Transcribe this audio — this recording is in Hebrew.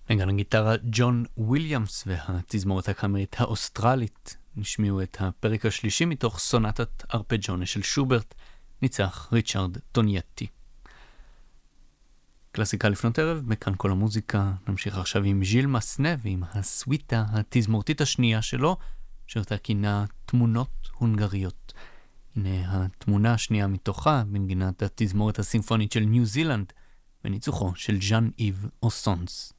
נגן הגיטרה ג'ון וויליאמס והתזמורת הקאמרית האוסטרלית נשמיעו את הפרק השלישי מתוך סונטת ארפג'ונה של שוברט, ניצח ריצ'רד טונייטי. קלאסיקה לפנות ערב, מכאן כל המוזיקה. נמשיך עכשיו עם ז'יל מסנה ועם הסוויטה התזמורתית השנייה שלו, שאותה כינה תמונות הונגריות. הנה התמונה השנייה מתוכה, בנגינת התזמורת הסימפונית של ניו זילנד, בניצוחו של ז'אן איב אוסונס.